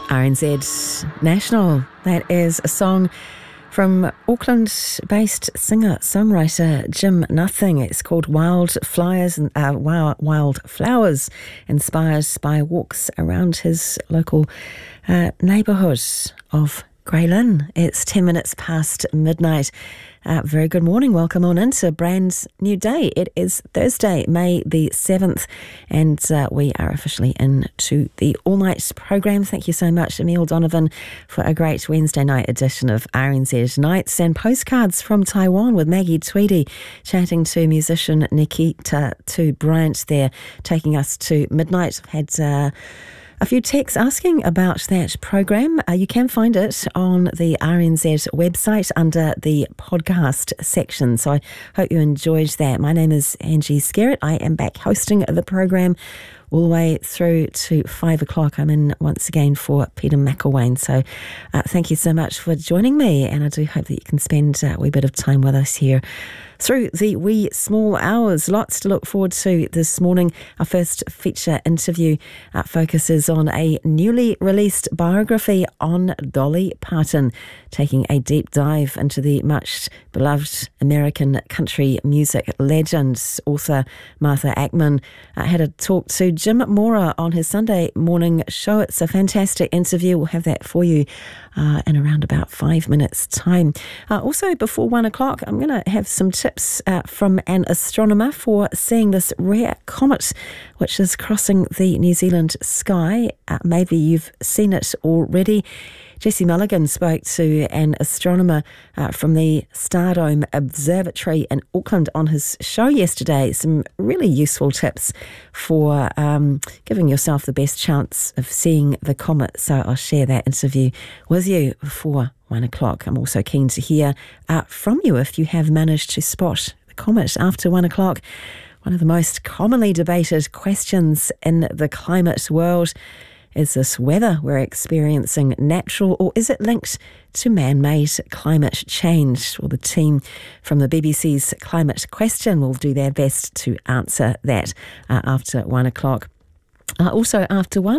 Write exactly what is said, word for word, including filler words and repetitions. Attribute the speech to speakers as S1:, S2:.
S1: R N Z National. That is a song from Auckland-based singer-songwriter Jim Nothing. It's called Wild Flyers, uh, Wild, Wild Flowers, inspired by walks around his local uh, neighbourhood of Grey Lynn. It's ten minutes past midnight. Uh, very good morning. Welcome on into a brand new day. It is Thursday, May the seventh, and uh, we are officially into the all-night programme. Thank you so much, Emile Donovan, for a great Wednesday night edition of R N Z Nights, and postcards from Taiwan with Maggie Tweedy chatting to musician Nikita Tu Bryant there, taking us to midnight. I've had Uh, a few texts asking about that program. Uh, you can find it on the R N Z website under the podcast section. So I hope you enjoyed that. My name is Angie Skerritt. I am back hosting the program all the way through to five o'clock. I'm in once again for Peter McElwain. So uh, thank you so much for joining me, and I do hope that you can spend a wee bit of time with us here through the wee small hours. Lots to look forward to this morning. Our first feature interview uh, focuses on a newly released biography on Dolly Parton, taking a deep dive into the much beloved American country music legend. Author Martha Ackman uh, had a talk to Jim Mora on his Sunday morning show. It's a fantastic interview. We'll have that for you uh, in around about five minutes' time. Uh, also, before one o'clock, I'm going to have some tips uh, from an astronomer for seeing this rare comet which is crossing the New Zealand sky. Uh, maybe you've seen it already. Jesse Mulligan spoke to an astronomer uh, from the Stardome Observatory in Auckland on his show yesterday. Some really useful tips for um, giving yourself the best chance of seeing the comet. So I'll share that interview with you before one o'clock. I'm also keen to hear uh, from you if you have managed to spot the comet after one o'clock. One of the most commonly debated questions in the climate world: is this weather we're experiencing natural, or is it linked to man-made climate change? Well, the team from the B B C's Climate Question will do their best to answer that uh, after one o'clock. Uh, also after one,